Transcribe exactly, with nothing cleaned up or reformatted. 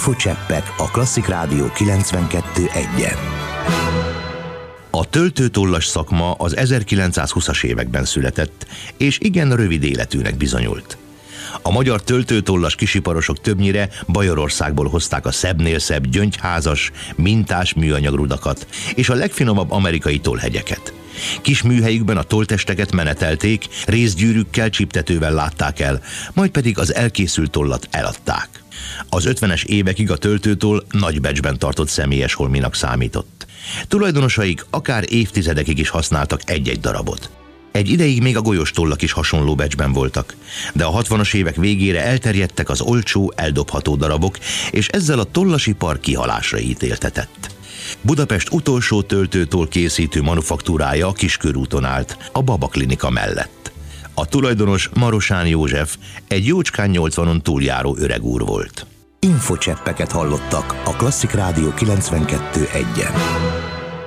Infocseppek a Klasszik Rádió kilencvenkettő egyen. A töltőtollas szakma az ezerkilencszázhúszas években született, és igen rövid életűnek bizonyult. A magyar töltőtollas kisiparosok többnyire Bajorországból hozták a szebbnél szebb gyöngyházas, mintás műanyagrudakat és a legfinomabb amerikai tollhegyeket. Kis műhelyükben a tolltesteket menetelték, részgyűrűkkel, csiptetővel látták el, majd pedig az elkészült tollat eladták. Az ötvenes évekig a töltőtoll nagy becsben tartott személyes holminak számított. Tulajdonosaik akár évtizedekig is használtak egy-egy darabot. Egy ideig még a golyós tollak is hasonló becsben voltak, de a hatvanas évek végére elterjedtek az olcsó, eldobható darabok, és ezzel a tollasipar kihalásra ítéltetett. Budapest utolsó töltőtoll készítő manufaktúrája a Kiskörúton állt, a Baba Klinika mellett. A tulajdonos Marosán József egy jócskán nyolcvanon túljáró öreg úr volt. Infocseppeket hallottak a Klasszik Rádió kilencvenkettő egyen.